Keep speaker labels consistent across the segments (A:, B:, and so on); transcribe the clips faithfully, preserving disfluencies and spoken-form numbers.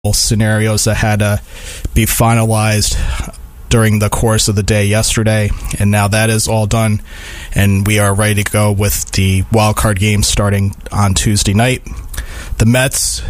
A: scenarios that had to be finalized during the course of the day yesterday, and now that is all done, and we are ready to go with the wild card game starting on Tuesday night. The Mets,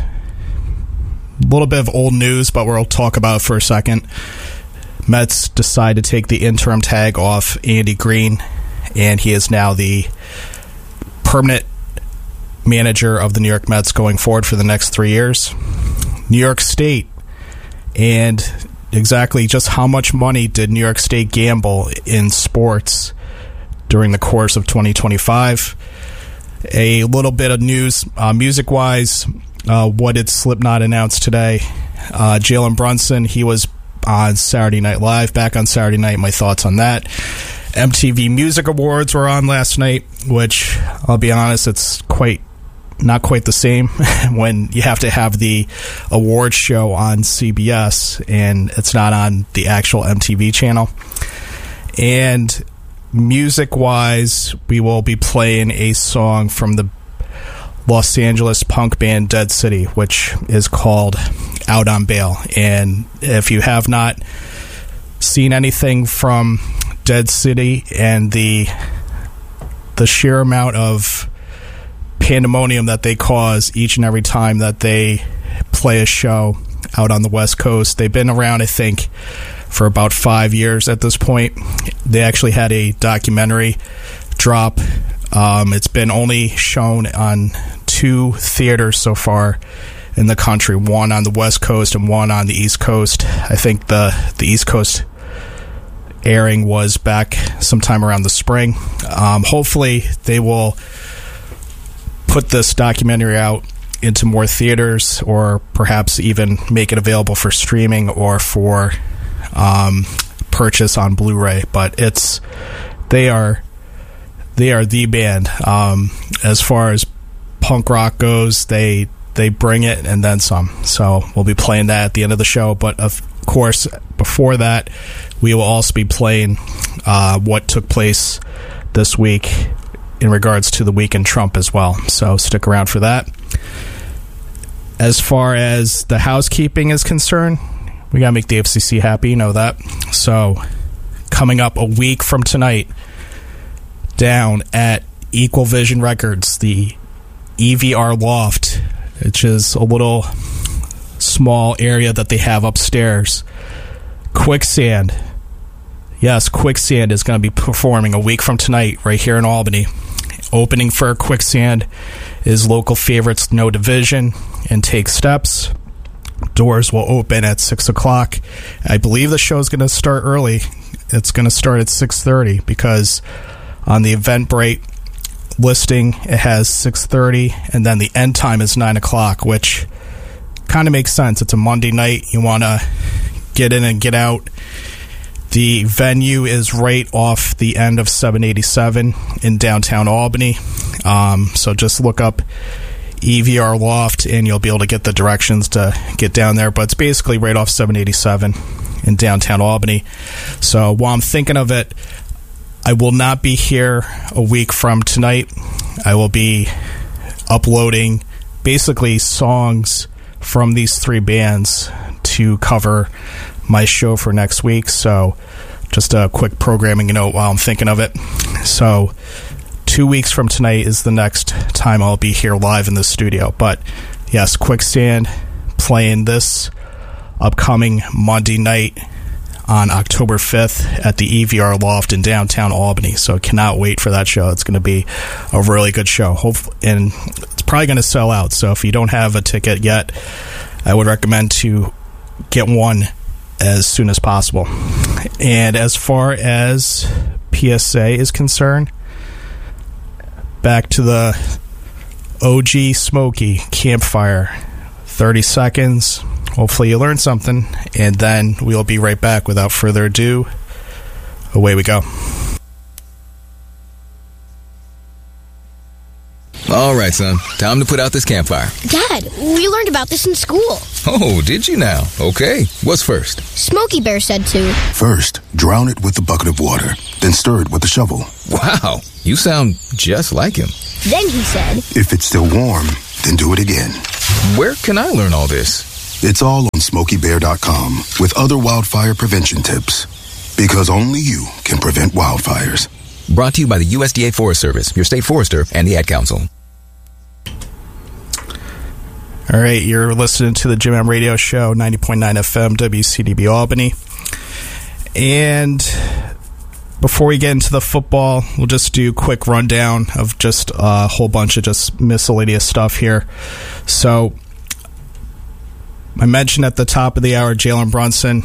A: a little bit of old news, but we'll talk about it for a second. Mets decide to take the interim tag off Andy Green, and he is now the permanent manager of the New York Mets going forward for the next three years. New York State, and exactly just how much money did New York State gamble in sports during the course of twenty twenty-five? A little bit of news, uh, music-wise, uh, what did Slipknot announce today? Uh, Jalen Brunson, he was on Saturday Night Live, back on Saturday night, my thoughts on that. M T V Music Awards were on last night, which, I'll be honest, it's quite not quite the same when you have to have the awards show on C B S and it's not on the actual M T V channel. And music-wise, we will be playing a song from the Los Angeles punk band Dead City, which is called Out on Bail. And if you have not seen anything from Dead City and the the sheer amount of pandemonium that they cause each and every time that they play a show out on the West Coast. They've been around, I think, for about five years at this point. They actually had a documentary drop. Um, it's been only shown on two theaters so far in the country, one on the West Coast and one on the East Coast. I think the, the East Coast airing was back sometime around the spring. Um, hopefully they will put this documentary out into more theaters, or perhaps even make it available for streaming or for um, purchase on Blu-ray. But it's they are they are the band um, as far as punk rock goes. They they bring it and then some. So we'll be playing that at the end of the show. But of course, before that, we will also be playing uh, what took place this week in regards to the week in Trump as well. So stick around for that. As far as the housekeeping is concerned, we got to make the F C C happy, you know that. So coming up a week from tonight, down at Equal Vision Records, the E V R Loft, which is a little small area that they have upstairs. Quicksand. Yes, Quicksand is going to be performing a week from tonight right here in Albany. Opening for Quicksand is local favorites No Division and Take Steps. Doors will open at six o'clock. I believe the show is going to start early. It's going to start at six thirty because on the Eventbrite listing it has six thirty, and then the end time is nine o'clock, which kind of makes sense. It's a Monday night. You want to get in and get out. The venue is right off the end of seven eighty-seven in downtown Albany. Um, so just look up E V R Loft and you'll be able to get the directions to get down there. But it's basically right off seven eighty-seven in downtown Albany. So while I'm thinking of it, I will not be here a week from tonight. I will be uploading basically songs from these three bands to cover my show for next week. So just a quick programming note while I'm thinking of it. So two weeks from tonight is the next time I'll be here live in the studio. But yes, Quicksand playing this upcoming Monday night on October fifth at the E V R Loft in downtown Albany. So cannot wait for that show. It's going to be a really good show. Hopefully, and it's probably going to sell out. So if you don't have a ticket yet, I would recommend to get one as soon as possible. And as far as P S A is concerned, back to the O G Smoky Campfire. thirty seconds. Hopefully you learned something. And then we'll be right back. Without further ado, away we go.
B: All right, son. Time to put out this campfire.
C: Dad, we learned about this in school.
B: Oh, did you now? Okay. What's first?
C: Smokey Bear said to.
D: First, drown it with a bucket of water, then stir it with a shovel.
B: Wow, you sound just like him.
C: Then he said,
D: if it's still warm, then do it again.
B: Where can I learn all this?
D: It's all on smokey bear dot com with other wildfire prevention tips. Because only you can prevent wildfires.
B: Brought to you by the U S D A Forest Service, your state forester, and the Ad Council.
A: All right, you're listening to the Jim M Radio Show, ninety point nine F M, W C D B Albany. And before we get into the football, we'll just do a quick rundown of just a whole bunch of just miscellaneous stuff here. So, I mentioned at the top of the hour, Jalen Brunson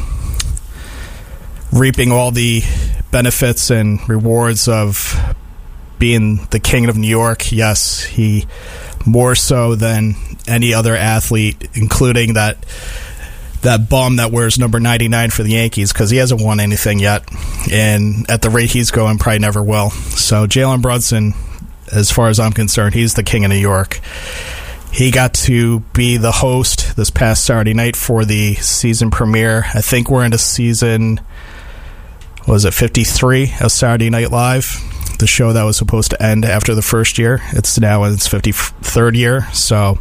A: reaping all the benefits and rewards of being the king of New York. Yes, he more so than any other athlete, including that that bum that wears number ninety-nine for the Yankees, because he hasn't won anything yet, and at the rate he's going, probably never will. So Jalen Brunson, as far as I'm concerned, he's the king of New York. He got to be the host this past Saturday night for the season premiere. I think we're into season, what was it, fifty-three of Saturday Night Live, the show that was supposed to end after the first year. It's now in its fifty-third year. So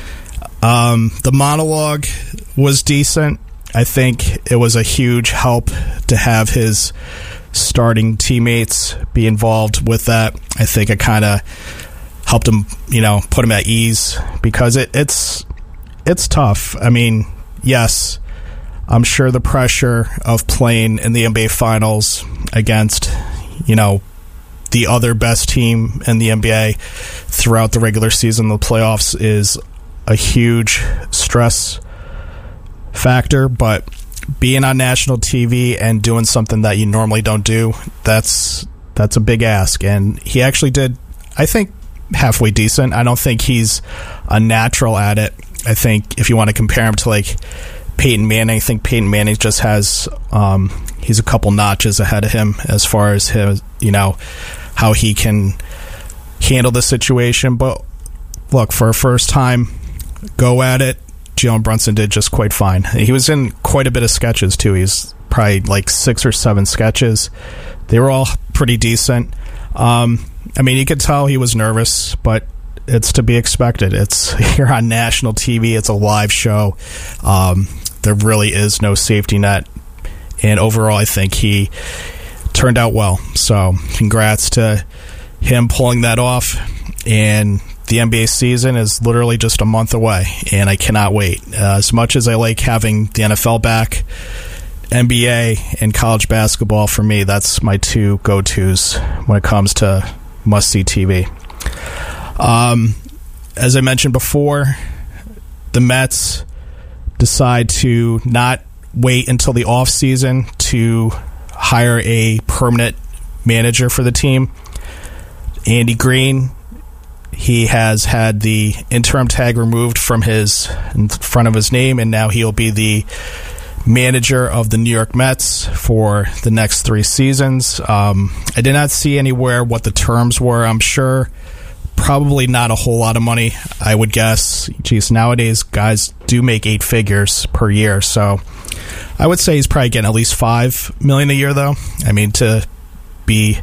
A: um, the monologue was decent. I think it was a huge help to have his starting teammates be involved with that. I think it kind of helped him, you know, put him at ease, because it, it's it's tough. I mean, yes, I'm sure the pressure of playing in the N B A Finals against, you know, the other best team in the N B A throughout the regular season, the playoffs, is a huge stress factor. But being on national T V and doing something that you normally don't do, that's that's a big ask. And he actually did, I think, halfway decent. I don't think he's a natural at it. I think if you want to compare him to like Peyton Manning, I think Peyton Manning just has um, he's a couple notches ahead of him as far as his, you know, how he can handle the situation. But look, for a first time go at it, Jalen Brunson did just quite fine. He was in quite a bit of sketches too. He's probably like six or seven sketches. They were all pretty decent. Um, I mean, you could tell he was nervous, but it's to be expected. It's here on national T V. It's a live show. Um, there really is no safety net. And overall, I think he turned out well. So congrats to him pulling that off. And the N B A season is literally just a month away, and I cannot wait. Uh, as much as I like having the N F L back, N B A and college basketball, for me, that's my two go-tos when it comes to must-see T V. Um, as I mentioned before, the Mets decide to not wait until the off-season to hire a permanent manager for the team. Andy Green, he has had the interim tag removed from his in front of his name, and now he'll be the manager of the New York Mets for the next three seasons. Um, I did not see anywhere what the terms were. I'm sure probably not a whole lot of money, I would guess. Geez, nowadays guys do make eight figures per year, so I would say he's probably getting at least five million dollars a year, though. I mean, to be,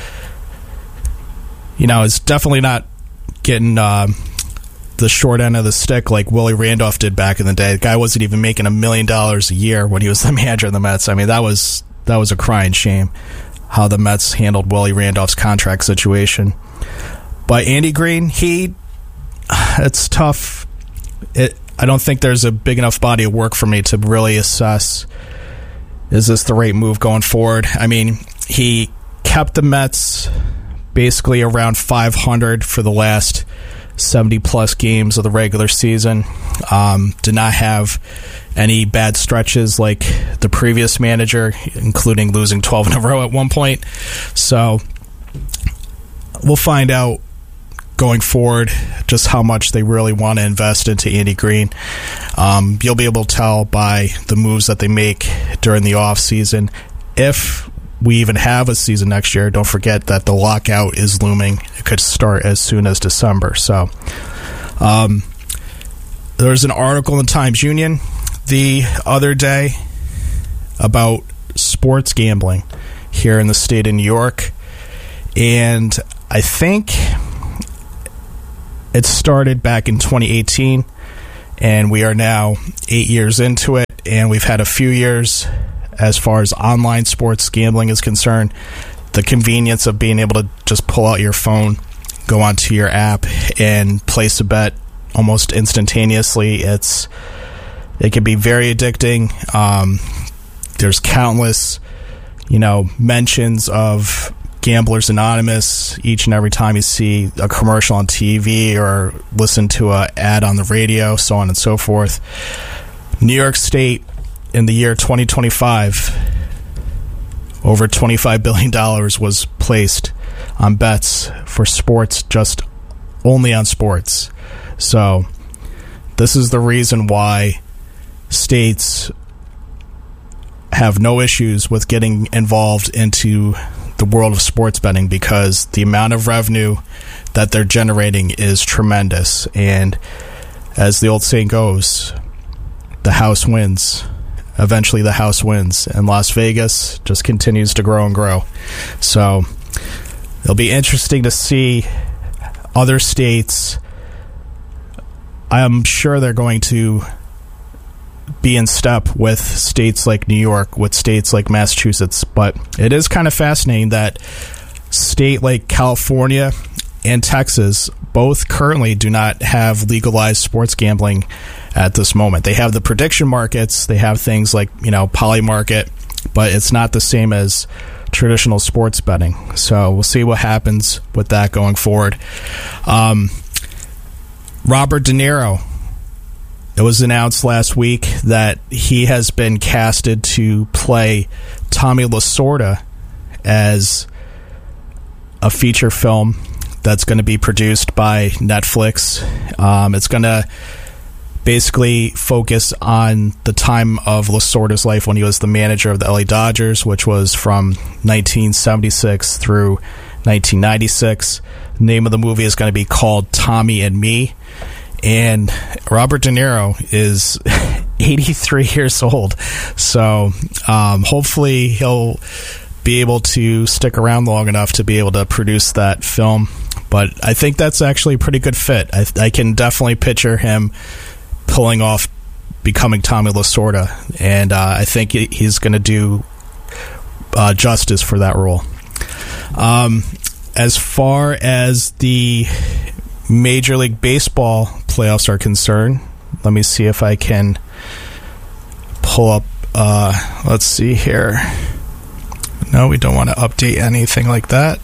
A: you know, it's definitely not getting uh, the short end of the stick like Willie Randolph did back in the day. The guy wasn't even making a million dollars a year when he was the manager of the Mets. I mean, that was that was a crying shame how the Mets handled Willie Randolph's contract situation. But Andy Green, he, it's tough. It, I don't think there's a big enough body of work for me to really assess, is this the right move going forward? I mean, he kept the Mets basically around five hundred for the last seventy-plus games of the regular season. Um, did not have any bad stretches like the previous manager, including losing twelve in a row at one point. So we'll find out going forward just how much they really want to invest into Andy Green. Um, you'll be able to tell by the moves that they make during the offseason. If we even have a season next year, don't forget that the lockout is looming. It could start as soon as December. So um, there's an article in the Times-Union the other day about sports gambling here in the state of New York. And I think it started back in twenty eighteen, and we are now eight years into it, and we've had a few years as far as online sports gambling is concerned. The convenience of being able to just pull out your phone, go onto your app, and place a bet almost instantaneously. It's it can be very addicting. Um, there's countless, you know, mentions of Gamblers Anonymous each and every time you see a commercial on T V or listen to an ad on the radio, so on and so forth. New York State in the year twenty twenty-five, over twenty-five billion dollars was placed on bets for sports, just only on sports. So this is the reason why states have no issues with getting involved into the world of sports betting, because the amount of revenue that they're generating is tremendous. And as the old saying goes, the house wins. Eventually the house wins, and Las Vegas just continues to grow and grow. So it'll be interesting to see other states. I'm sure they're going to be in step with states like New York, with states like Massachusetts, but it is kind of fascinating that state like California and Texas both currently do not have legalized sports gambling at this moment. They have the prediction markets, they have things like, you know, Polymarket, but it's not the same as traditional sports betting. So we'll see what happens with that going forward. Um, Robert De Niro, it was announced last week that he has been casted to play Tommy Lasorda as a feature film that's going to be produced by Netflix. Um, it's going to basically focus on the time of Lasorda's life when he was the manager of the L A Dodgers, which was from nineteen seventy-six through nineteen ninety-six. The name of the movie is going to be called Tommy and Me. And Robert De Niro is eighty-three years old. So um, hopefully he'll be able to stick around long enough to be able to produce that film. But I think that's actually a pretty good fit. I, I can definitely picture him pulling off becoming Tommy Lasorda. And uh, I think he's going to do uh, justice for that role. Um, as far as the Major League Baseball playoffs are concerned, let me see if I can pull up, uh, let's see here. No, we don't want to update anything like that.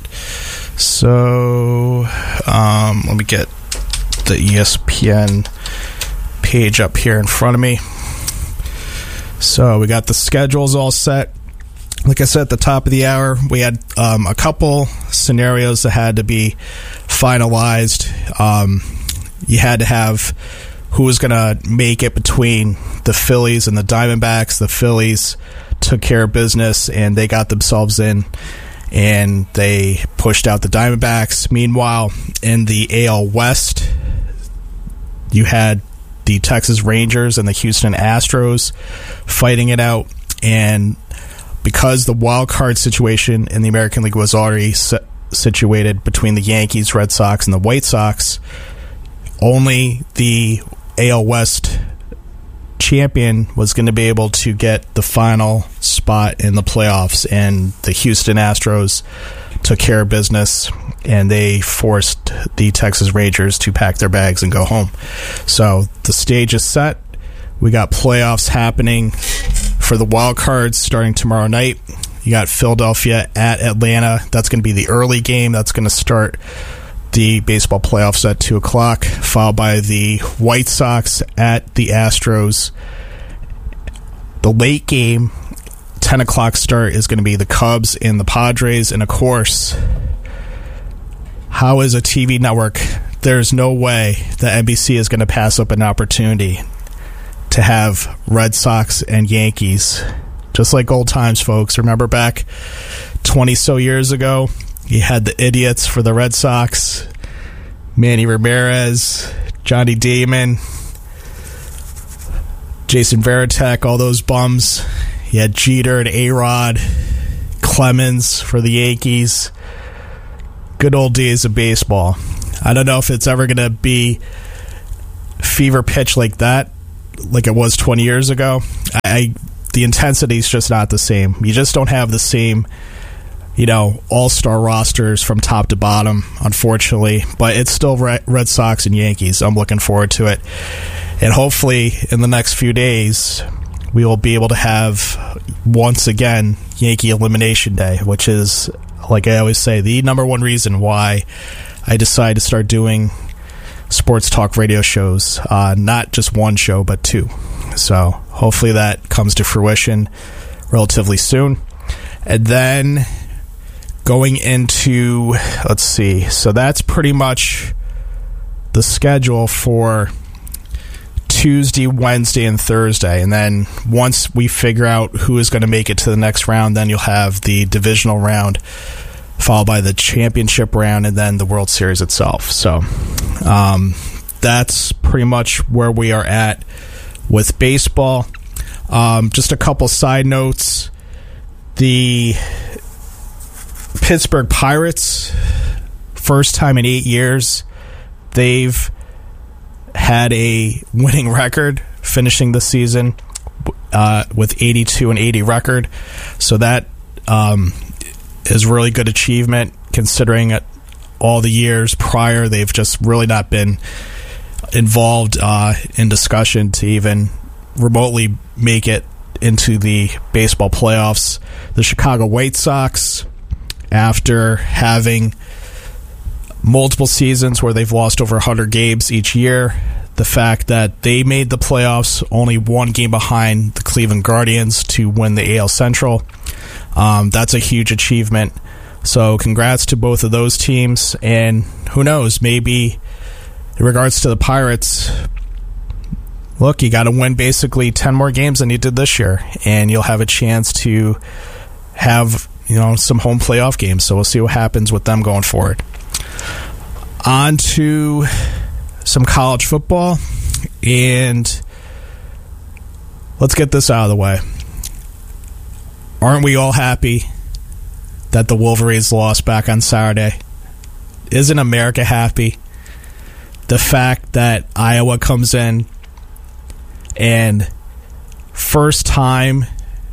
A: So, um, let me get the E S P N page up here in front of me. So, we got the schedules all set. Like I said at the top of the hour, we had um, a couple scenarios that had to be finalized. Um, you had to have who was going to make it between the Phillies and the Diamondbacks. The Phillies took care of business, and they got themselves in, and they pushed out the Diamondbacks. Meanwhile, in the A L West, you had the Texas Rangers and the Houston Astros fighting it out, and because the wild card situation in the American League was already set, situated between the Yankees, Red Sox, and the White Sox, only the A L West champion was going to be able to get the final spot in the playoffs, and the Houston Astros took care of business, and they forced the Texas Rangers to pack their bags and go home. So the stage is set. We got playoffs happening for the wild cards starting tomorrow night. You got Philadelphia at Atlanta. That's going to be the early game. That's going to start the baseball playoffs at two o'clock, followed by the White Sox at the Astros. The late game, ten o'clock start, is going to be the Cubs and the Padres. And, of course, how is a T V network? There's no way that N B C is going to pass up an opportunity to have Red Sox and Yankees. Just like old times, folks. Remember back twenty-so years ago? You had the idiots for the Red Sox, Manny Ramirez, Johnny Damon, Jason Varitek, all those bums. You had Jeter and A-Rod, Clemens for the Yankees. Good old days of baseball. I don't know if it's ever going to be fever pitch like that, like it was twenty years ago, I the intensity is just not the same. You just don't have the same, you know, all-star rosters from top to bottom, unfortunately. But it's still Red Sox and Yankees. I'm looking forward to it. And hopefully in the next few days, we will be able to have, once again, Yankee Elimination Day, which is, like I always say, the number one reason why I decided to start doing sports talk radio shows. Uh, not just one show, but two. So hopefully that comes to fruition relatively soon. And then going into, let's see, so that's pretty much the schedule for Tuesday, Wednesday, and Thursday. And then once we figure out who is going to make it to the next round, then you'll have the divisional round, followed by the championship round, and then the World Series itself. So um, that's pretty much where we are at with baseball. Um, just a couple side notes. The Pittsburgh Pirates, first time in eight years, they've had a winning record, finishing the season uh, with eighty-two and eighty record. So that um, is really good achievement, considering it, all the years prior they've just really not been involved uh, in discussion to even remotely make it into the baseball playoffs. The Chicago White Sox, after having multiple seasons where they've lost over one hundred games each year, the fact that they made the playoffs only one game behind the Cleveland Guardians to win the A L Central, um, that's a huge achievement. So congrats to both of those teams, and who knows, maybe in regards to the Pirates, look, you got to win basically ten more games than you did this year, and you'll have a chance to have, you know, some home playoff games. So we'll see what happens with them going forward. On to some college football, and let's get this out of the way. Aren't we all happy that the Wolverines lost back on Saturday? Isn't America happy? The fact that Iowa comes in and first time,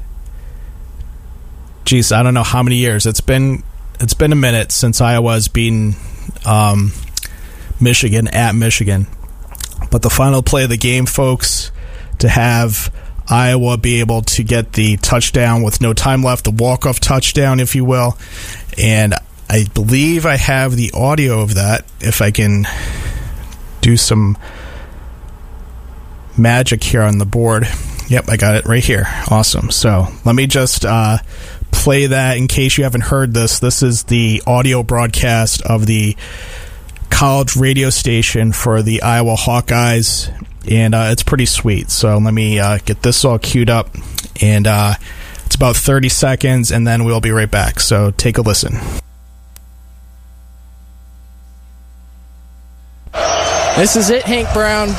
A: geez, I don't know how many years. It's been it's been a minute since Iowa's beaten um, Michigan at Michigan. But the final play of the game, folks, to have Iowa be able to get the touchdown with no time left, the walk-off touchdown, if you will. And I believe I have the audio of that, if I can do some magic here on the board. Yep, I got it right here. Awesome. So let me just uh, play that in case you haven't heard this. This is the audio broadcast of the college radio station for the Iowa Hawkeyes, and uh, it's pretty sweet. So let me uh, get this all queued up, and uh, it's about thirty seconds, and then we'll be right back. So take a listen.
E: This is it, Hank Brown.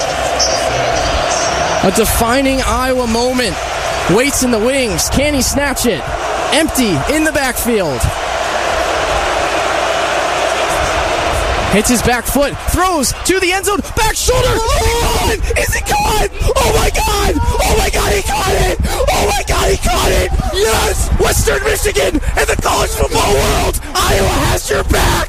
E: A defining Iowa moment. Waits in the wings. Can he snatch it? Empty in the backfield. Hits his back foot. Throws to the end zone. Back shoulder. Oh, he caught it. Is he caught? Oh, my God. Oh, my God, he caught it. Oh, my God, he caught it. Yes. Western Michigan and the college football world. Iowa has your back.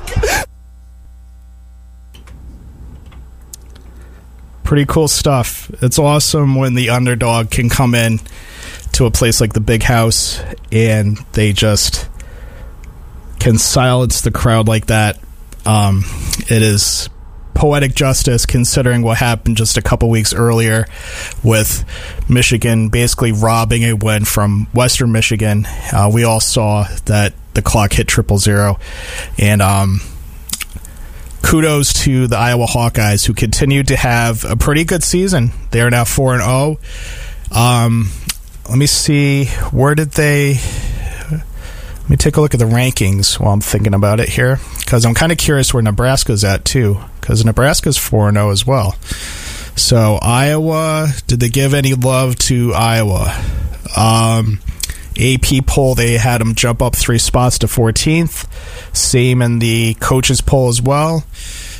A: Pretty cool stuff. It's awesome when the underdog can come in to a place like the Big House and they just can silence the crowd like that. Um, it is poetic justice considering what happened just a couple weeks earlier with Michigan basically robbing a win from Western Michigan. Uh, we all saw that the clock hit triple zero. And um, kudos to the Iowa Hawkeyes, who continue to have a pretty good season. They are now four and oh. Um, let me see, where did they... Let me take a look at the rankings while I'm thinking about it here, because I'm kind of curious where Nebraska's at, too, because Nebraska's four and oh as well. So, Iowa, did they give any love to Iowa? Um, A P poll, they had them jump up three spots to fourteenth. Same in the coaches poll as well.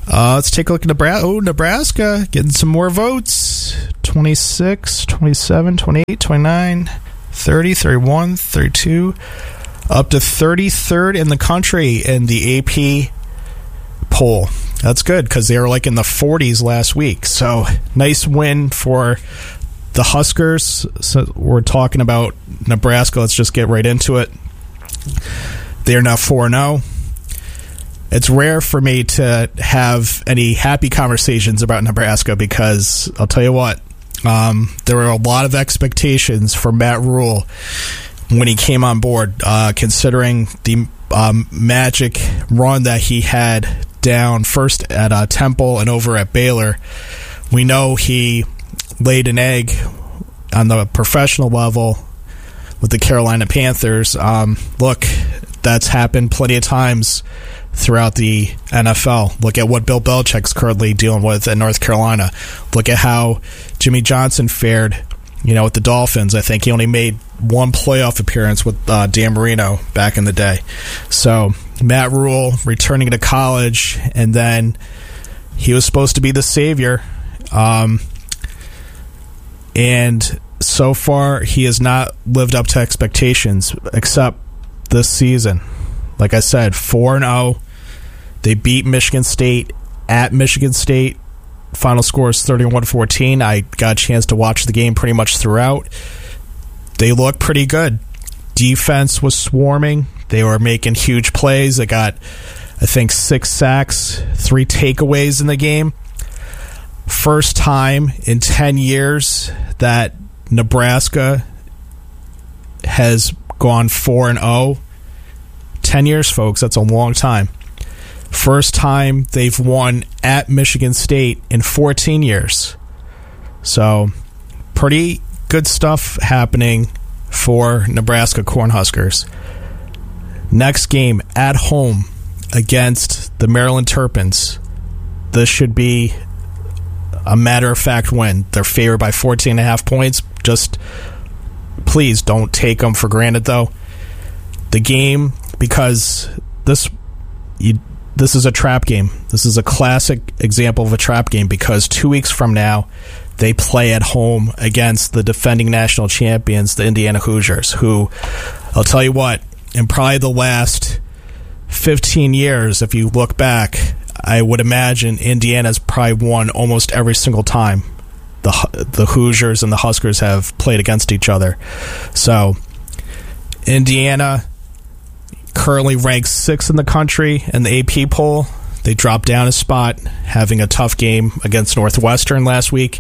A: Uh, let's take a look at Nebraska. Oh, Nebraska getting some more votes. twenty-six, twenty-seven, twenty-eight, twenty-nine, thirty, thirty-one, thirty-two. Up to thirty-third in the country in the A P poll. That's good because they were like in the forties last week. So nice win for the Huskers. So we're talking about Nebraska. Let's just get right into it. They are now four and oh. It's rare for me to have any happy conversations about Nebraska because I'll tell you what, um, there were a lot of expectations for Matt Rule when he came on board, uh, considering the um, magic run that he had down first at uh, Temple and over at Baylor. We know he laid an egg on the professional level with the Carolina Panthers. Um, look, that's happened plenty of times throughout the N F L. Look at what Bill Belichick's currently dealing with in North Carolina. Look at how Jimmy Johnson fared, you know, with the Dolphins. I think he only made one playoff appearance with uh, Dan Marino back in the day. So Matt Rule returning to college, and then he was supposed to be the savior. Um, and so far, he has not lived up to expectations, except this season. Like I said, four and oh. They beat Michigan State at Michigan State. Final score is thirty-one to fourteen. I got a chance to watch the game pretty much throughout. They look pretty good. Defense was swarming. They were making huge plays. They got, I think, six sacks, three takeaways in the game. First time in ten years that Nebraska has gone four and oh. ten years, folks. That's a long time. First time they've won at Michigan State in fourteen years. So, pretty good stuff happening for Nebraska Cornhuskers. Next game at home against the Maryland Terrapins. This should be a matter-of-fact win. They're favored by fourteen and a half points. Just please don't take them for granted, though. The game, because this you, this is a trap game. This is a classic example of a trap game because two weeks from now, they play at home against the defending national champions, the Indiana Hoosiers, who, I'll tell you what, in probably the last fifteen years, if you look back, I would imagine Indiana's probably won almost every single time the the Hoosiers and the Huskers have played against each other. So, Indiana currently ranks sixth in the country in the A P poll. They dropped down a spot, having a tough game against Northwestern last week.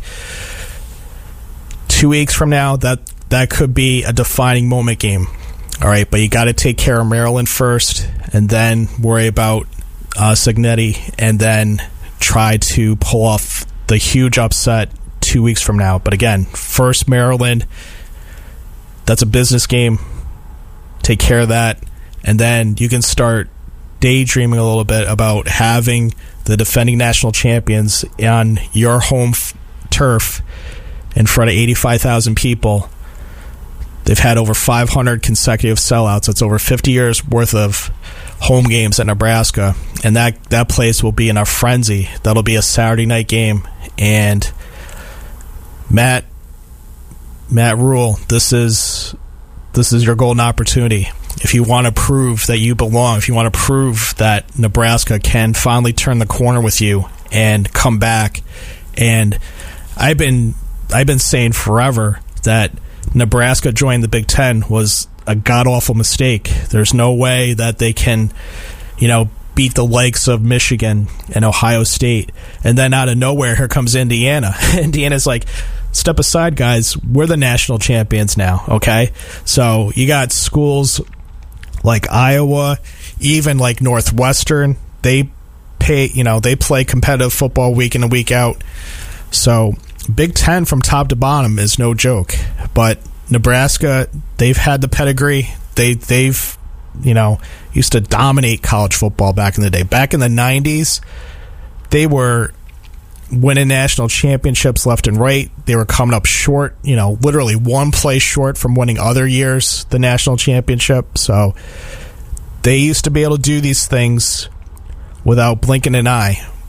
A: Two weeks from now, that, that could be a defining moment game. All right, but you got to take care of Maryland first, and then worry about uh, Cignetti, and then try to pull off the huge upset two weeks from now. But again, first Maryland, that's a business game. Take care of that. And then you can start daydreaming a little bit about having the defending national champions on your home f- turf in front of eighty-five thousand people. They've had over five hundred consecutive sellouts. That's over fifty years worth of home games at Nebraska. And that, that place will be in a frenzy. That'll be a Saturday night game. And Matt, Matt Rule, this is this is your golden opportunity. If you want to prove that you belong, if you want to prove that Nebraska can finally turn the corner with you and come back, and I've been I've been saying forever that Nebraska joining the Big Ten was a god-awful mistake. There's no way that they can, you know, beat the likes of Michigan and Ohio State. And then out of nowhere, here comes Indiana. Indiana's like, step aside, guys. We're the national champions now, okay? So you got schools like Iowa, even like Northwestern. They pay, you know, they play competitive football week in and week out. So Big Ten from top to bottom is no joke. But Nebraska, they've had the pedigree. They, they've, you know, used to dominate college football back in the day. Back in the nineties, they were winning national championships left and right. They were coming up short, you know, literally one play short from winning other years the national championship. So they used to be able to do these things without blinking an eye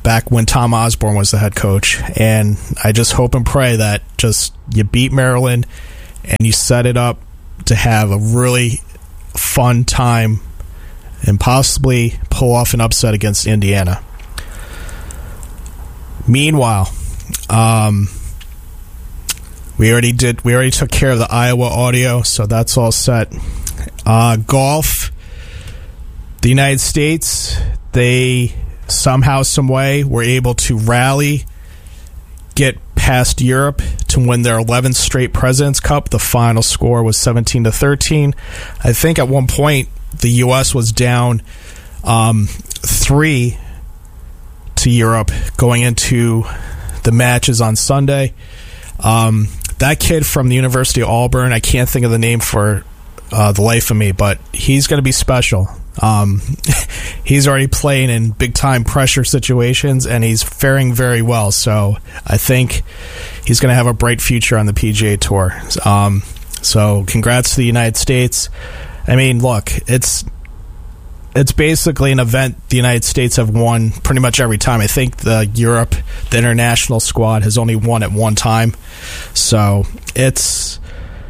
A: back when Tom Osborne was the head coach. And I just hope and pray that just you beat Maryland and you set it up to have a really fun time and possibly pull off an upset against Indiana. Meanwhile, um, we already did. We already took care of the Iowa audio, so that's all set. Uh, golf, the United States, they somehow, some way, were able to rally, get past Europe to win their eleventh straight President's Cup. The final score was seventeen to thirteen. I think at one point the U S was down um, three to Europe going into the matches on Sunday. Um, that kid from the University of Auburn, I can't think of the name for uh, the life of me, but he's going to be special. Um, he's already playing in big-time pressure situations, and he's faring very well. So I think he's going to have a bright future on the P G A Tour. Um, so congrats to the United States. I mean, look, it's it's basically an event the United States have won pretty much every time. I think the Europe, the international squad, has only won at one time. So it's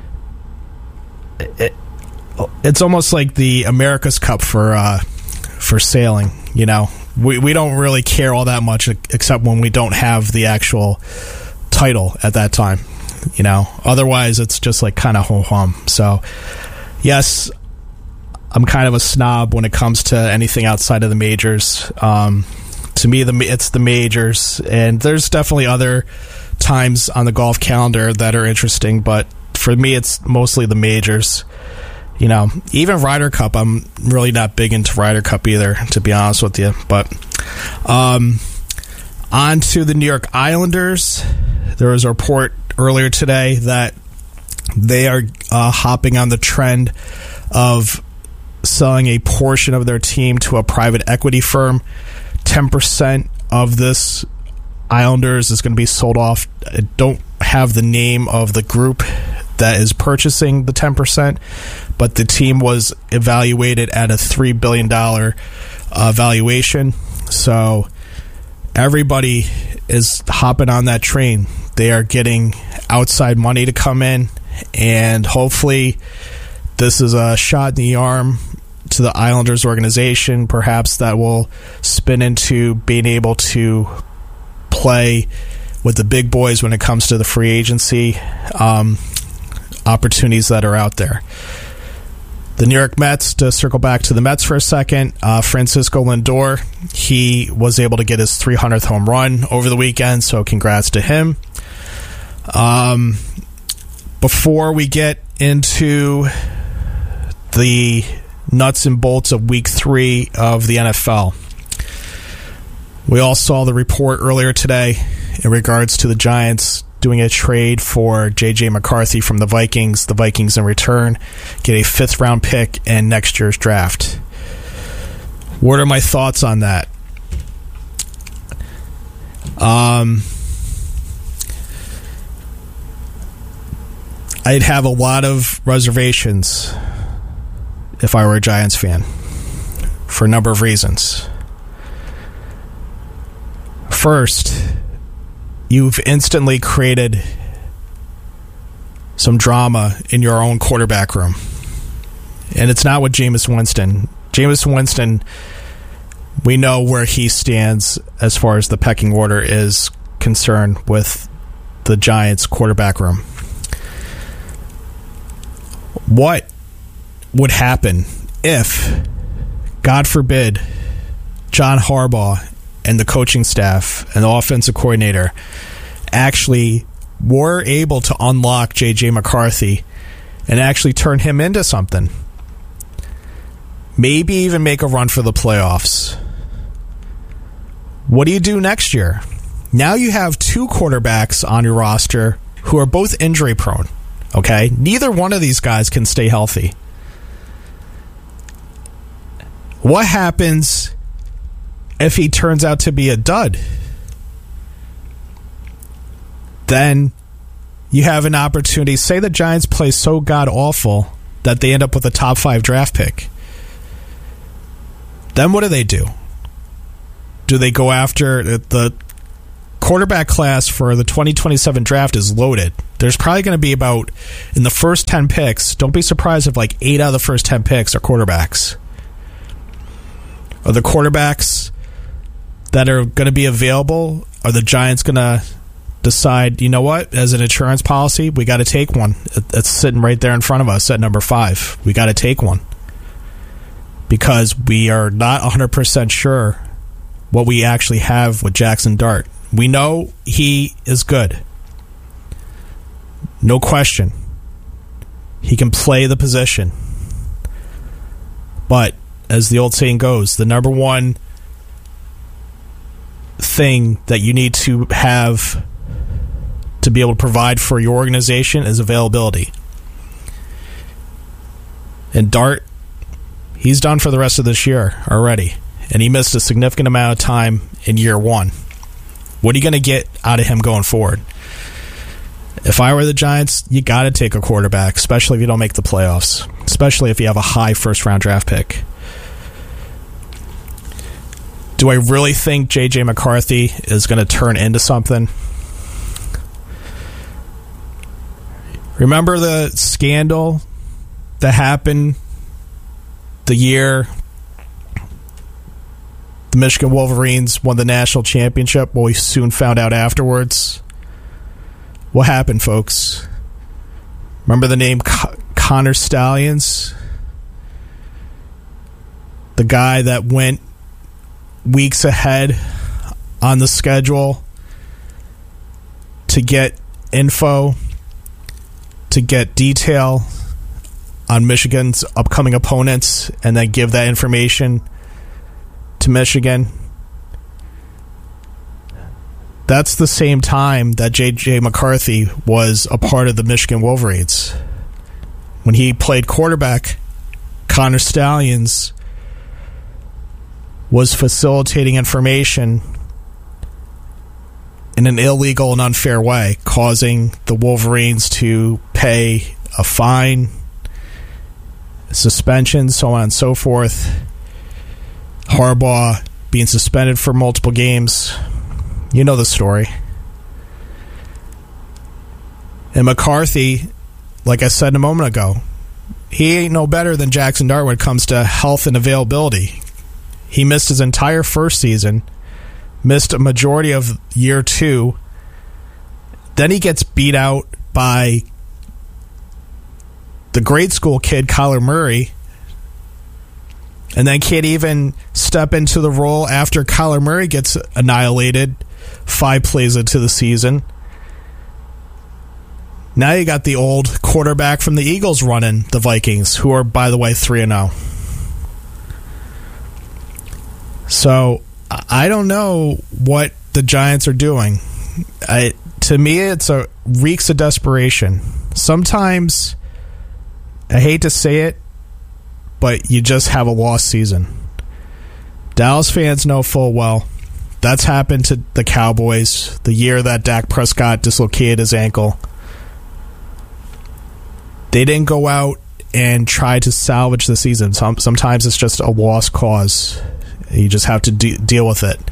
A: it, it's almost like the America's Cup for uh, for sailing. You know, we we don't really care all that much except when we don't have the actual title at that time. You know, otherwise it's just like kind of ho hum. So yes, I'm kind of a snob when it comes to anything outside of the majors. Um, to me, the it's the majors, and there's definitely other times on the golf calendar that are interesting, but for me, it's mostly the majors. You know, even Ryder Cup, I'm really not big into Ryder Cup either, to be honest with you. But um, on to the New York Islanders. There was a report earlier today that they are uh, hopping on the trend of selling a portion of their team to a private equity firm. ten percent of this Islanders is going to be sold off. I don't have the name of the group that is purchasing the ten percent, but the team was evaluated at a three billion dollars uh, valuation. So everybody is hopping on that train. They are getting outside money to come in, and hopefully this is a shot in the arm to the Islanders organization. Perhaps that will spin into being able to play with the big boys when it comes to the free agency um, opportunities that are out there. The New York Mets, to circle back to the Mets for a second, uh, Francisco Lindor, he was able to get his three hundredth home run over the weekend, so congrats to him. Um, before we get into the nuts and bolts of week three of the N F L, we all saw the report earlier today in regards to the Giants doing a trade for J J McCarthy from the Vikings. The Vikings in return get a fifth round pick in next year's draft. What are my thoughts on that? Um, I'd have a lot of reservations if I were a Giants fan for a number of reasons. First, you've instantly created some drama in your own quarterback room. And it's not with Jameis Winston. Jameis Winston, we know where he stands as far as the pecking order is concerned with the Giants' quarterback room. What would happen if, God forbid, John Harbaugh and the coaching staff and the offensive coordinator actually were able to unlock J J McCarthy and actually turn him into something? Maybe even make a run for the playoffs. What do you do next year? Now you have two quarterbacks on your roster who are both injury prone. Okay? Neither one of these guys can stay healthy. What happens if he turns out to be a dud? Then you have an opportunity. Say the Giants play so god-awful that they end up with a top five draft pick. Then what do they do? Do they go after the quarterback class for the twenty twenty-seven draft is loaded. There's probably going to be about, in the first ten picks, don't be surprised if like eight out of the first ten picks are quarterbacks. Are the quarterbacks that are going to be available, are the Giants going to decide, you know what, as an insurance policy, we got to take one. It's sitting right there in front of us at number five. We got to take one. Because we are not one hundred percent sure what we actually have with Jackson Dart. We know he is good. No question. He can play the position. But, as the old saying goes, the number one thing that you need to have to be able to provide for your organization is availability. And Dart, he's done for the rest of this year already. And he missed a significant amount of time in year one. What are you going to get out of him going forward? If I were the Giants, you got to take a quarterback, especially if you don't make the playoffs, especially if you have a high first-round draft pick. Do I really think J J McCarthy is going to turn into something? Remember the scandal that happened the year the Michigan Wolverines won the national championship? Well, we soon found out afterwards. What happened, folks? Remember the name Con- Connor Stalions? The guy that went weeks ahead on the schedule to get info, to get detail on Michigan's upcoming opponents, and then give that information to Michigan. That's the same time that J J McCarthy was a part of the Michigan Wolverines. When he played quarterback, Connor Stalions was facilitating information in an illegal and unfair way, causing the Wolverines to pay a fine, suspension, so on and so forth. Harbaugh being suspended for multiple games. You know the story. And McCarthy, like I said a moment ago, he ain't no better than Jackson Dart when it comes to health and availability. He missed his entire first season, missed a majority of year two. Then he gets beat out by the grade school kid, Kyler Murray, and then can't even step into the role after Kyler Murray gets annihilated five plays into the season. Now you got the old quarterback from the Eagles running the Vikings, who are, by the way, three and oh. So, I don't know what the Giants are doing. I, to me, it's a reeks of desperation. Sometimes, I hate to say it, but you just have a lost season. Dallas fans know full well that's happened to the Cowboys the year that Dak Prescott dislocated his ankle. They didn't go out and try to salvage the season. Some, sometimes it's just a lost cause. You just have to de- deal with it.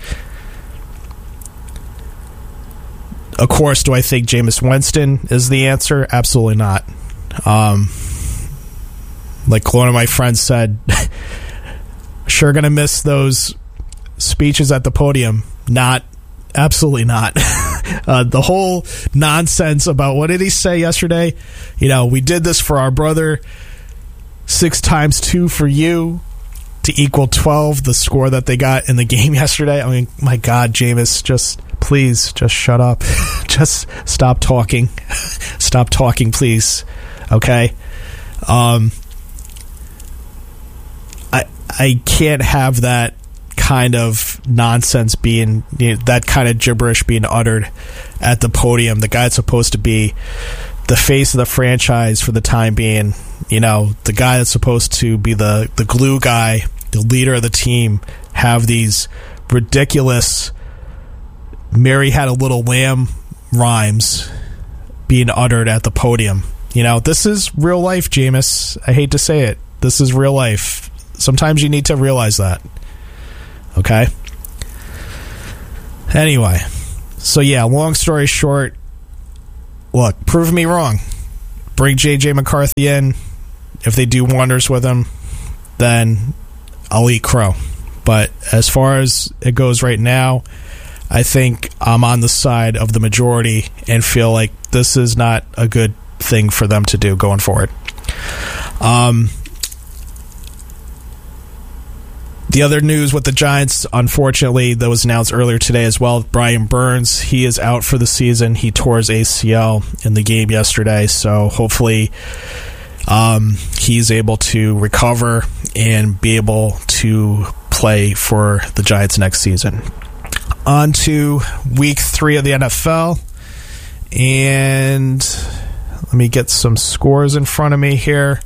A: Of course, do I think Jameis Winston is the answer? Absolutely not. Um, like one of my friends said, sure going to miss those speeches at the podium. Not. Absolutely not. uh, the whole nonsense about, what did he say yesterday? You know, we did this for our brother. Six times two for you to equal twelve, the score that they got in the game yesterday. I mean, my God, Jameis, just please, just shut up. Just stop talking. Stop talking, please. Okay? Um, I I can't have that kind of nonsense being, you know, that kind of gibberish being uttered at the podium. The guy that's supposed to be the face of the franchise for the time being, you know, the guy that's supposed to be the, the glue guy, the leader of the team, have these ridiculous Mary Had a Little Lamb rhymes being uttered at the podium. You know, this is real life, Jameis. I hate to say it. This is real life. Sometimes you need to realize that. Okay? Anyway, so yeah, long story short, look, prove me wrong. Bring J J McCarthy in. If they do wonders with him, then I'll eat crow. But as far as it goes right now, I think I'm on the side of the majority and feel like this is not a good thing for them to do going forward. Um, the other news with the Giants, unfortunately, that was announced earlier today as well. Brian Burns, he is out for the season. He tore his A C L in the game yesterday, so hopefully um, he's able to recover and be able to play for the Giants next season. On to week three of the N F L, and let me get some scores in front of me here.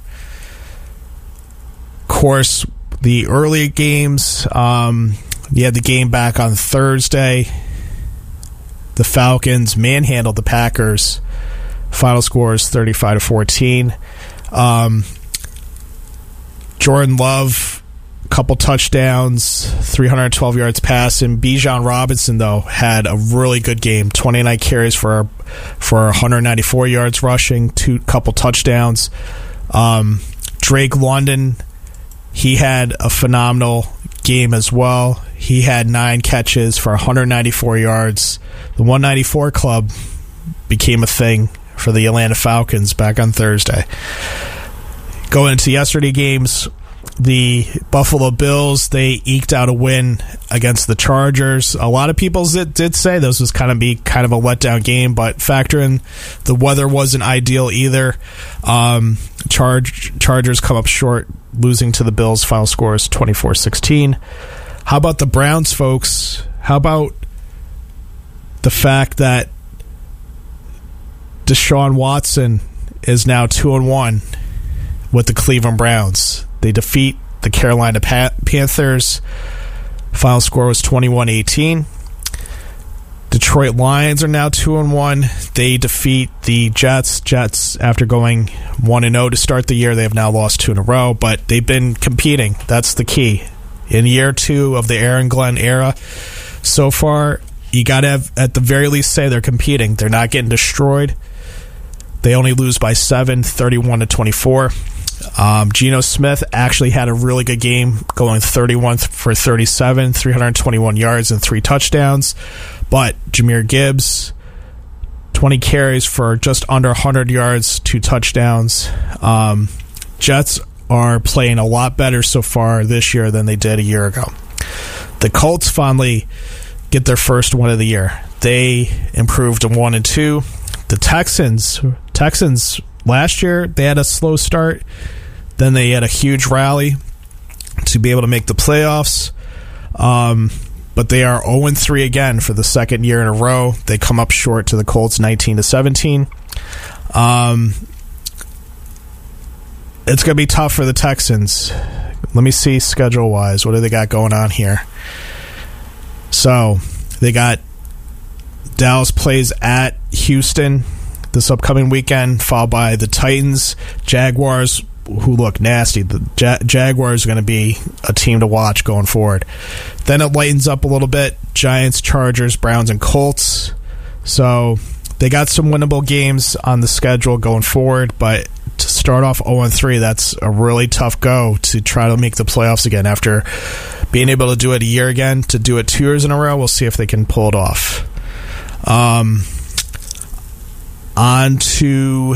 A: Of course, the early games, um, you had the game back on Thursday. The Falcons manhandled the Packers. Final score is thirty-five to fourteen. Um, Jordan Love, couple touchdowns, three hundred twelve yards passing. Bijan Robinson, though, had a really good game. twenty-nine carries for for one hundred ninety-four yards rushing, two couple touchdowns. Um, Drake London, he had a phenomenal game as well. He had nine catches for one hundred ninety-four yards. The one ninety-four club became a thing for the Atlanta Falcons back on Thursday. Going into yesterday's games, the Buffalo Bills, they eked out a win against the Chargers. A lot of people did, did say this was kind of be kind of a letdown game, but factor in the weather wasn't ideal either. Um, Charge, Chargers come up short, losing to the Bills. Final score is twenty-four sixteen. How about the Browns, folks? How about the fact that Deshaun Watson is now two and one with the Cleveland Browns? They defeat the Carolina Panthers. Final score was twenty-one eighteen. Detroit Lions are now two and one. They defeat the Jets. Jets, after going one and oh to start the year, they have now lost two in a row, but they've been competing. That's the key. In year two of the Aaron Glenn era, so far, you got to have, at the very least, say they're competing. They're not getting destroyed. They only lose by seven, thirty-one to twenty-four. Um, Geno Smith actually had a really good game, going thirty-one for thirty-seven, three hundred twenty-one yards and three touchdowns. But Jahmyr Gibbs, twenty carries for just under one hundred yards, two touchdowns. Um, Jets are playing a lot better so far this year than they did a year ago. The Colts finally get their first win of the year. They improved to one and two. The Texans, Texans last year, they had a slow start. Then they had a huge rally to be able to make the playoffs. Um, but they are oh and three again for the second year in a row. They come up short to the Colts nineteen to seventeen. Um, it's going to be tough for the Texans. Let me see schedule-wise. What do they got going on here? So, they got Dallas plays at Houston this upcoming weekend, followed by the Titans, Jaguars, who look nasty. The ja- Jaguars are going to be a team to watch going forward. Then it lightens up a little bit. Giants, Chargers, Browns, and Colts. So they got some winnable games on the schedule going forward, but to start off oh and three, that's a really tough go to try to make the playoffs again after being able to do it a year again. To do it two years in a row, we'll see if they can pull it off. Um, on to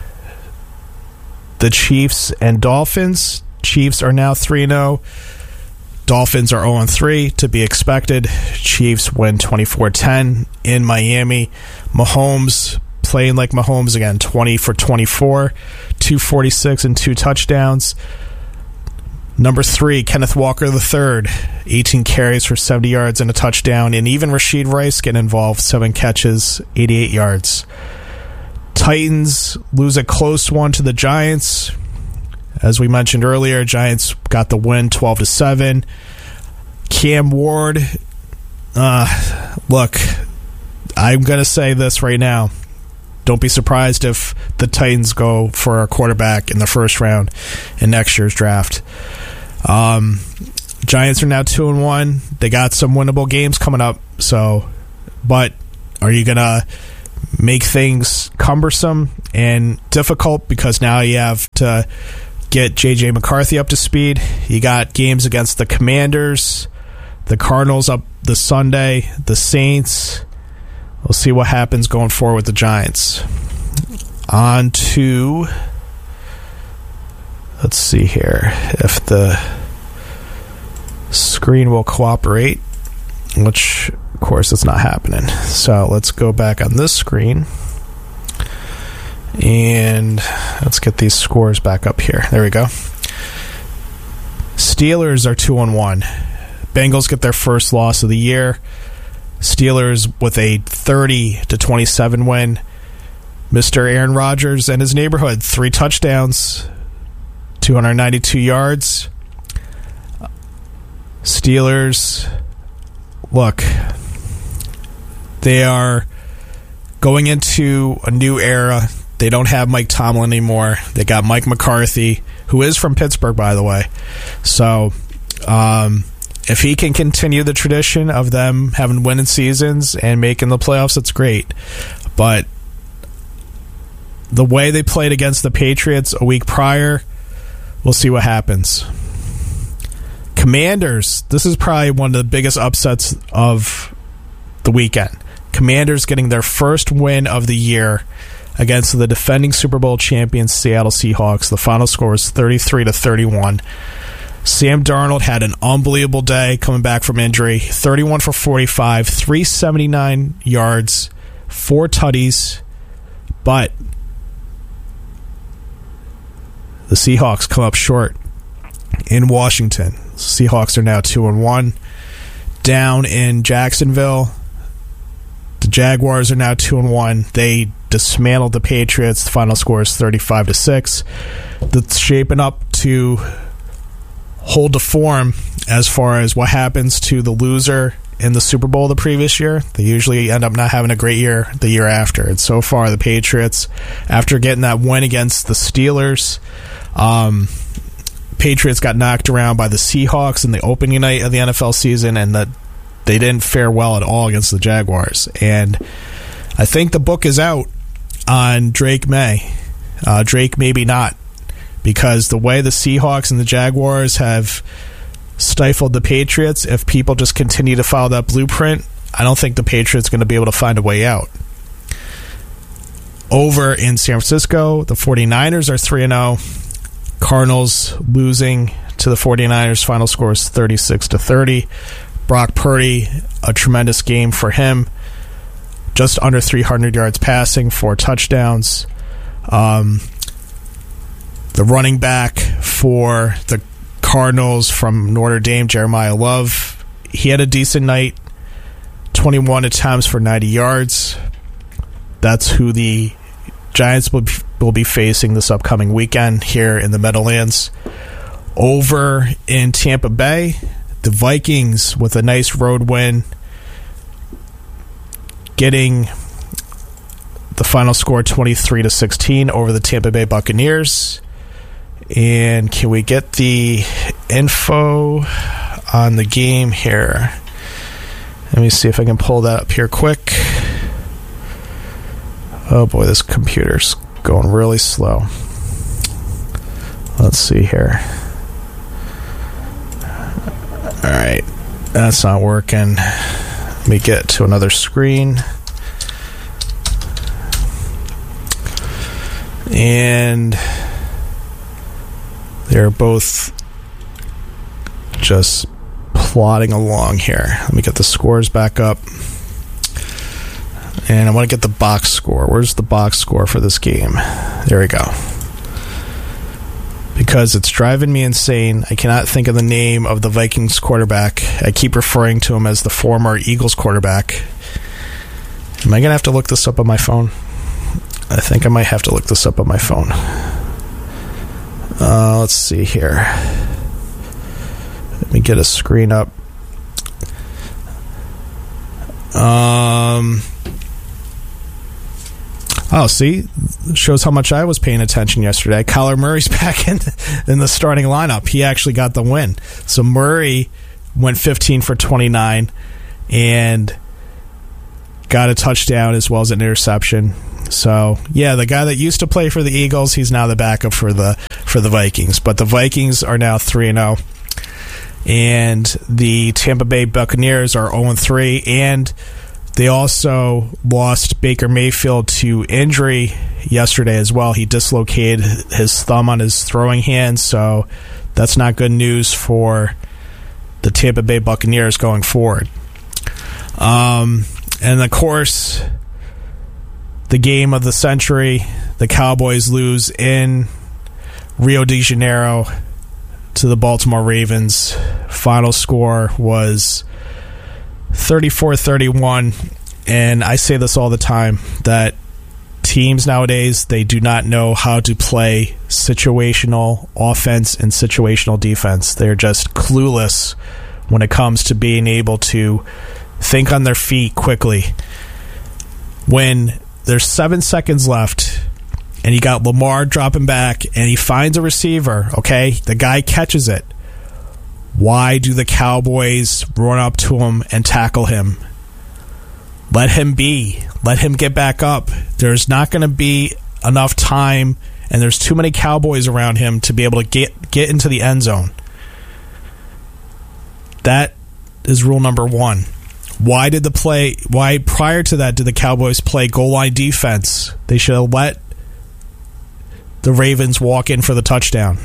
A: the Chiefs and Dolphins. Chiefs are now three and oh. Dolphins are oh and three, to be expected. Chiefs win twenty-four ten in Miami. Mahomes playing like Mahomes again, twenty for twenty-four, two forty-six and two touchdowns. Number three, Kenneth Walker the third, eighteen carries for seventy yards and a touchdown. And even Rashid Rice getting involved, seven catches, eighty-eight yards. Titans lose a close one to the Giants. As we mentioned earlier, Giants got the win twelve to seven. Cam Ward, uh, look, I'm going to say this right now. Don't be surprised if the Titans go for a quarterback in the first round in next year's draft. Um, Giants are now two and one. They got some winnable games coming up. So, but are you gonna make things cumbersome and difficult because now you have to get J J McCarthy up to speed? You got games against the Commanders, the Cardinals up the Sunday, the Saints. We'll see what happens going forward with the Giants. On to, let's see here if the screen will cooperate, which of course it's not happening. So let's go back on this screen and let's get these scores back up here. There we go. Steelers are two and one. Bengals get their first loss of the year. Steelers with a thirty to twenty-seven win. Mister Aaron Rodgers and his neighborhood, three touchdowns, two hundred ninety-two yards. Steelers, look, they are going into a new era. They don't have Mike Tomlin anymore. They got Mike McCarthy, who is from Pittsburgh, by the way. So, um, if he can continue the tradition of them having winning seasons and making the playoffs, it's great. But the way they played against the Patriots a week prior, we'll see what happens. Commanders, this is probably one of the biggest upsets of the weekend. Commanders getting their first win of the year against the defending Super Bowl champions Seattle Seahawks. The final score was thirty-three to thirty-one. Sam Darnold had an unbelievable day coming back from injury. thirty-one for forty-five, three hundred seventy-nine yards, four tutties. But the Seahawks come up short in Washington. Seahawks are now two and one. Down in Jacksonville, the Jaguars are now two and one. They dismantled the Patriots. The final score is thirty-five to six. That's shaping up to hold the form as far as what happens to the loser in the Super Bowl the previous year. They usually end up not having a great year the year after. And so far, the Patriots, after getting that win against the Steelers, um, Patriots got knocked around by the Seahawks in the opening night of the N F L season, and that they didn't fare well at all against the Jaguars. And I think the book is out on Drake May. Uh, Drake maybe not, because the way the Seahawks and the Jaguars have stifled the Patriots, if people just continue to follow that blueprint, I don't think the Patriots are going to be able to find a way out. Over in San Francisco, the 49ers are three and oh. Cardinals losing to the 49ers. Final score is thirty-six to thirty. Brock Purdy, a tremendous game for him. Just under three hundred yards passing, four touchdowns. Um, the running back for the Cardinals from Notre Dame, Jeremiah Love, he had a decent night. twenty-one attempts for ninety yards. That's who the Giants will be, will be facing this upcoming weekend here in the Meadowlands. Over in Tampa Bay, the Vikings with a nice road win, getting the final score twenty-three to sixteen over the Tampa Bay Buccaneers. And can we get the info on the game here? Let me see if I can pull that up here quick. Oh boy, this computer's going really slow. Let's see here. Alright, that's not working. Let me get to another screen. And they're both just plodding along here. Let me get the scores back up. And I want to get the box score. Where's the box score for this game? There we go. Because it's driving me insane. I cannot think of the name of the Vikings quarterback. I keep referring to him as the former Eagles quarterback. Am I going to have to look this up on my phone? I think I might have to look this up on my phone. Uh, let's see here. Let me get a screen up. Um... Oh, see? Shows how much I was paying attention yesterday. Kyler Murray's back in, in the starting lineup. He actually got the win. So Murray went fifteen for twenty-nine and got a touchdown as well as an interception. So, yeah, the guy that used to play for the Eagles, he's now the backup for the for the Vikings. But the Vikings are now three and oh. And the Tampa Bay Buccaneers are oh and three. And they also lost Baker Mayfield to injury yesterday as well. He dislocated his thumb on his throwing hand, so that's not good news for the Tampa Bay Buccaneers going forward. Um, and, of course, the game of the century, the Cowboys lose in Rio de Janeiro to the Baltimore Ravens. Final score was thirty-four thirty-one, and I say this all the time, that teams nowadays, they do not know how to play situational offense and situational defense. They're just clueless when it comes to being able to think on their feet quickly. When there's seven seconds left, and you got Lamar dropping back, and he finds a receiver, okay? The guy catches it. Why do the Cowboys run up to him and tackle him? Let him be. Let him get back up. There's not going to be enough time, and there's too many Cowboys around him to be able to get, get into the end zone. That is rule number one. Why did the play, why prior to that did the Cowboys play goal line defense? They should have let the Ravens walk in for the touchdown.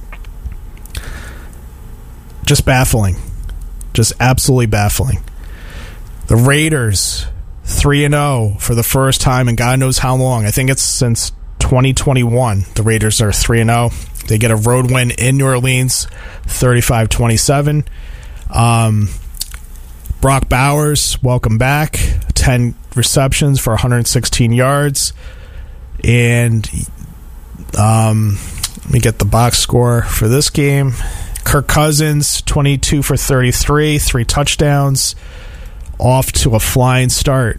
A: Just baffling. Just absolutely baffling. The Raiders, three and oh for the first time in God knows how long. I think it's since twenty twenty-one. The Raiders are three and oh. They get a road win in New Orleans, thirty-five twenty-seven. Um, Brock Bowers, welcome back. ten receptions for one hundred sixteen yards. And um, let me get the box score for this game. Kirk Cousins, twenty-two for thirty-three, three touchdowns, off to a flying start.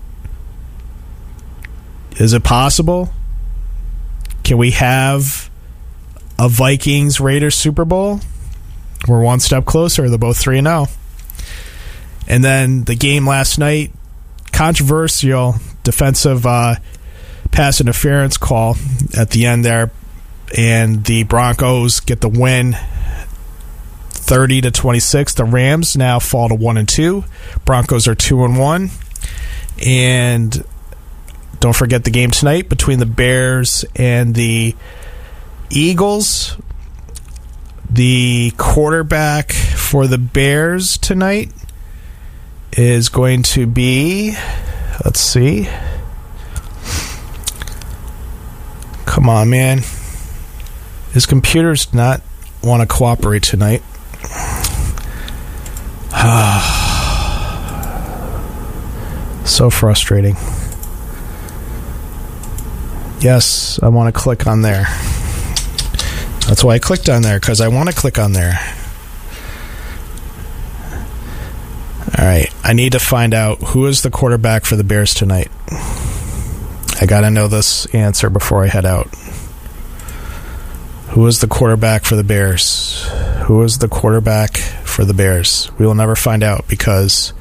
A: Is it possible? Can we have a Vikings-Raiders Super Bowl? We're one step closer. They're both three and oh. And then the game last night, controversial defensive uh, pass interference call at the end there, and the Broncos get the win, thirty to twenty-six. The Rams now fall to one and two. Broncos are two and one. And don't forget the game tonight between the Bears and the Eagles. The quarterback for the Bears tonight is going to be, let's see. Come on, man. His computer's not want to cooperate tonight. So frustrating. Yes, I want to click on there. That's why I clicked on there, because I want to click on there. All right, I need to find out who is the quarterback for the Bears tonight. I got to know this answer before I head out. Who is the quarterback for the Bears? Who is the quarterback for the Bears? We will never find out, because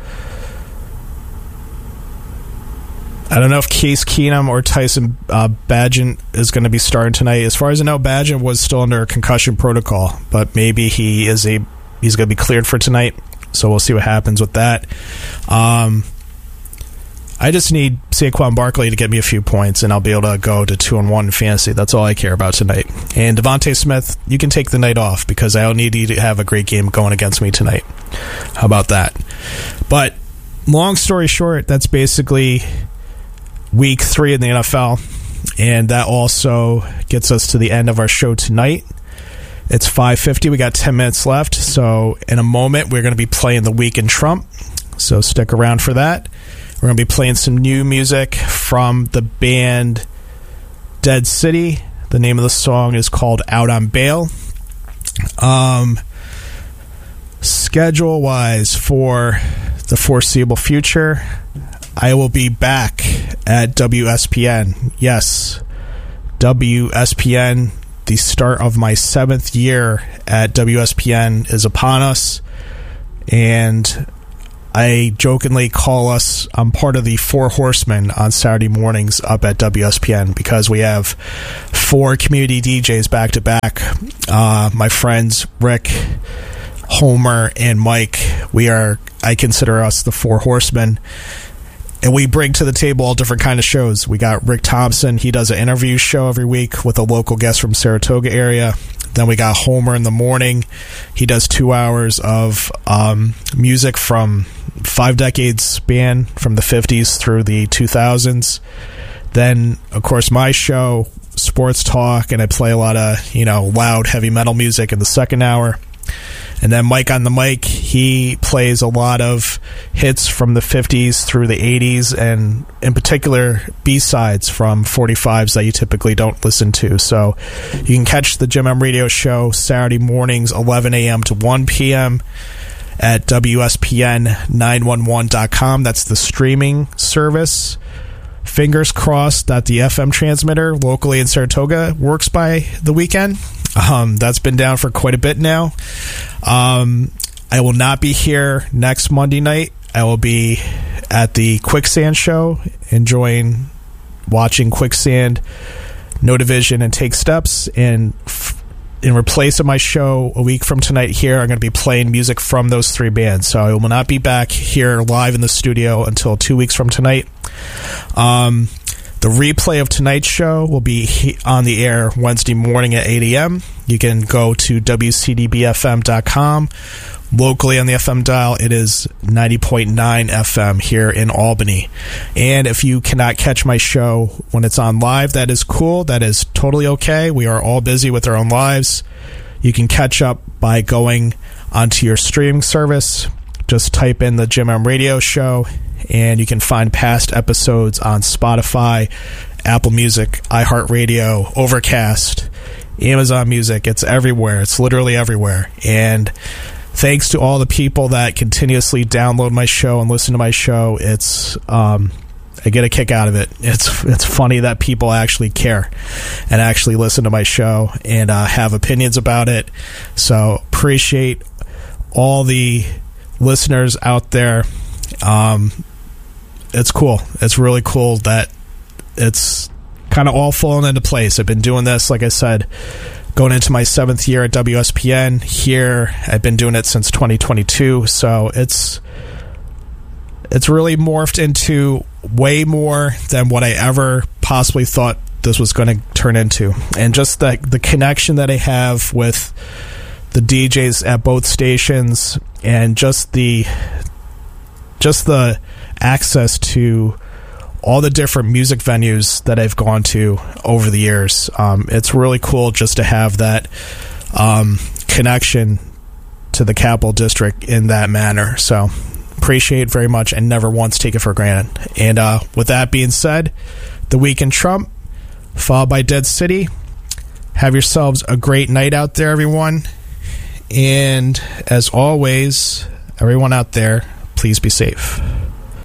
A: I don't know if Case Keenum or Tyson uh, Bagent is going to be starting tonight. As far as I know, Bagent was still under a concussion protocol, but maybe he is a he's going to be cleared for tonight. So we'll see what happens with that. Um, I just need Saquon Barkley to get me a few points, and I'll be able to go to two and one in fantasy. That's all I care about tonight. And Devontae Smith, you can take the night off, because I don't need you to have a great game going against me tonight. How about that? But long story short, that's basically week three in the N F L, and that also gets us to the end of our show tonight. It's five fifty. We got ten minutes left, so in a moment we're going to be playing The Week in Trump, so stick around for that. We're going to be playing some new music from the band Dead City. The name of the song is called Out on Bail. Um, schedule-wise for the foreseeable future, I will be back at W S P N. Yes, W S P N. The start of my seventh year at W S P N is upon us, and I jokingly call us, I'm part of the Four Horsemen on Saturday mornings up at W S P N because we have four community D Js back to back. Uh, my friends Rick, Homer, and Mike, we are, I consider us the Four Horsemen. And we bring to the table all different kind of shows. We got Rick Thompson. He does an interview show every week with a local guest from Saratoga area. Then we got Homer in the morning. He does two hours of um, music from five decades span, from the fifties through the two thousands. Then, of course, my show, Sports Talk, and I play a lot of, you know, loud, heavy metal music in the second hour. And then Mike on the Mic, he plays a lot of hits from the fifties through the eighties, and in particular B-sides from forty-fives that you typically don't listen to. So you can catch the Jim M Radio Show Saturday mornings, eleven a.m. to one p.m. at W S P N nine one one dot com. That's the streaming service. Fingers crossed that the F M transmitter locally in Saratoga works by the weekend. Um, that's been down for quite a bit now. Um, I will not be here next Monday night. I will be at the Quicksand show, enjoying watching Quicksand, No Division, and Take Steps. And f- in replace of my show a week from tonight here, I'm going to be playing music from those three bands. So I will not be back here live in the studio until two weeks from tonight. Um... The replay of tonight's show will be on the air Wednesday morning at eight a.m. You can go to W C D B F M dot com. Locally on the F M dial, it is ninety point nine F M here in Albany. And if you cannot catch my show when it's on live, that is cool. That is totally okay. We are all busy with our own lives. You can catch up by going onto your streaming service. Just type in the Jim M Radio Show, and you can find past episodes on Spotify, Apple Music, iHeartRadio, Overcast, Amazon Music. It's everywhere. It's literally everywhere. And thanks to all the people that continuously download my show and listen to my show. It's um, I get a kick out of it. It's it's funny that people actually care and actually listen to my show and uh, have opinions about it. So appreciate all the listeners out there. Um, it's cool. It's really cool that it's kind of all fallen into place. I've been doing this, like I said, going into my seventh year at W S P N. Here, I've been doing it since twenty twenty-two, so it's it's really morphed into way more than what I ever possibly thought this was going to turn into. And just the, the connection that I have with the D Js at both stations, and just the just the access to all the different music venues that I've gone to over the years. Um, it's really cool just to have that um, connection to the Capital District in that manner. So appreciate it very much and never once take it for granted. And uh, with that being said, The Week in Trump, followed by Dead City. Have yourselves a great night out there, everyone. And as always, everyone out there, please be safe.